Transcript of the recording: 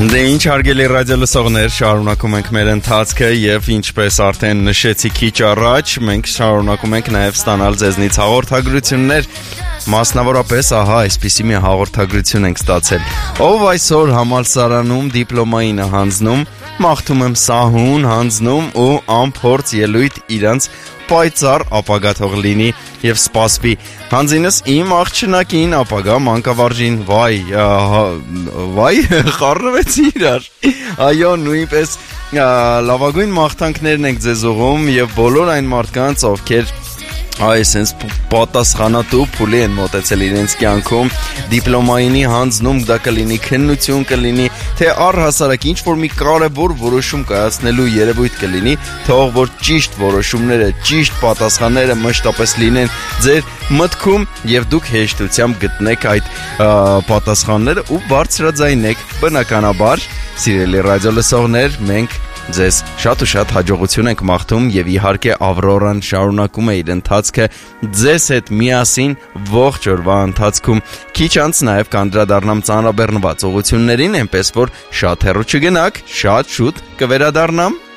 Դե ինչ հարգելի ռադիո լսողներ, շարունակում ենք մեր ընթացքը եւ ինչպես արդեն նշեցի քիչ առաջ, մենք շարունակում ենք նաեւ ստանալ ձեզնից հաղորդագրություններ, մասնավորապես, ահա, այսպիսի մի հաղորդագրություն ենք ստացել։ Ով այսօր համալսարանում դիպլոմային է հանձնում, մաղթում եմ սահուն հանձնում ու անփորձ ելույթ իրանց պայծառ ապագա թող լինի եւ սպասվի։ Հանձինս իմ աղջնակին ապագա մանկավարժին, վայ, խառնվեցի իրար։ Այո, նույնպես լավագույն մաղթանքներն ենք ձեզ ուղղում եւ բոլոր այն մարդկանց, ովքեր այսպես պատասխանատու փուլի են մոտեցել իրենց կյանքում, դիպլոմայինի հանձնում դա կլինի քննություն, կլինի թե առհասարակ ինչ որ մի կարևոր որոշում կայացնելու երևույթ կլինի, թող որ ճիշտ որոշումները, ճիշտ պատասխանները մշտապես լինեն ձեր մտքում եւ դուք հեշտությամբ գտնեք այդ պատասխանները ու բարձրաձայնեք։ Բնականաբար, սիրելի ռադիո լսողներ, մենք ձեզ շատ ու շատ հաջողություն ենք մաղթում եւ իհարկե Ավրորան շարունակում է իր ընթացքը ձեզ հետ միասին ողջ օրվա ընթացքում։ Քիչ անց նաեւ կանդրադառնամ ծանրաբեռնված ուղղություններին, այնպես որ շատ հեռու չգնաք, շատ շուտ կվերադառնամ